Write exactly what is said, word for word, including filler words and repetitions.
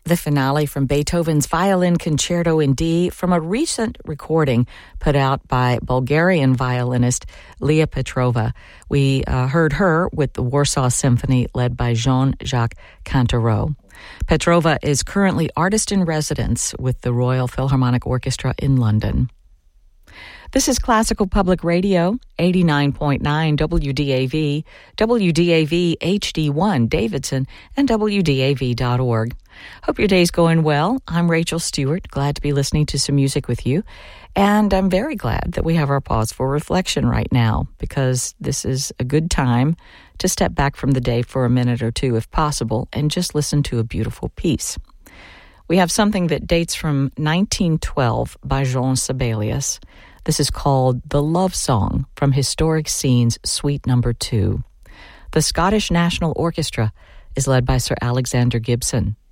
The finale from Beethoven's Violin Concerto in D from a recent recording put out by Bulgarian violinist Leah Petrova. We uh, heard her with the Warsaw Symphony led by Jean-Jacques Cantereau. Petrova is currently artist-in-residence with the Royal Philharmonic Orchestra in London. This is Classical Public Radio, eighty-nine point nine W D A V, W D A V H D one Davidson, and W D A V dot org. Hope your day's going well. I'm Rachel Stewart, glad to be listening to some music with you. And I'm very glad that we have our pause for reflection right now, because this is a good time to step back from the day for a minute or two, if possible, and just listen to a beautiful piece. We have something that dates from nineteen twelve by Jean Sibelius. This is called The Love Song from Historic Scenes, Suite Number Two. The Scottish National Orchestra is led by Sir Alexander Gibson.